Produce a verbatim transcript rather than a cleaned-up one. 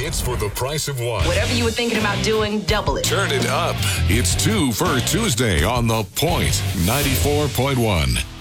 hits for the price of one. Whatever you were thinking about doing, double it. Turn it up. It's two for Tuesday on The Point, ninety-four point one.